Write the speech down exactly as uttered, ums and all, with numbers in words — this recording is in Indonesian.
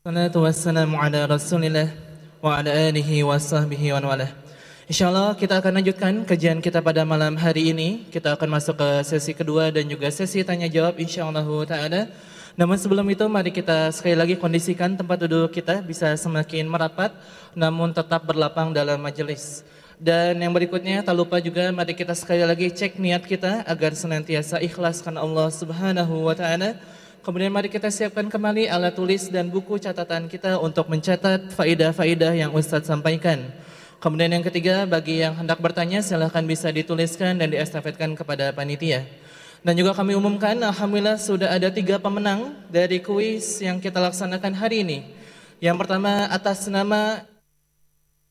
Salatu wassalamu ala rasulillah wa ala alihi wa sahbihi wa walah. InsyaAllah kita akan lanjutkan kajian kita pada malam hari ini. Kita akan masuk ke sesi kedua dan juga sesi tanya jawab insyaAllah ta'ala. Namun sebelum itu mari kita sekali lagi kondisikan tempat duduk kita bisa semakin merapat namun tetap berlapang dalam majelis. Dan yang berikutnya tak lupa juga mari kita sekali lagi cek niat kita agar senantiasa ikhlas karena Allah Subhanahu wa taala. Kemudian mari kita siapkan kembali alat tulis dan buku catatan kita untuk mencatat faidah-faidah yang Ustadz sampaikan. Kemudian yang ketiga, bagi yang hendak bertanya silahkan bisa dituliskan dan diestafetkan kepada panitia. Dan juga kami umumkan, alhamdulillah sudah ada tiga pemenang dari kuis yang kita laksanakan hari ini. Yang pertama atas nama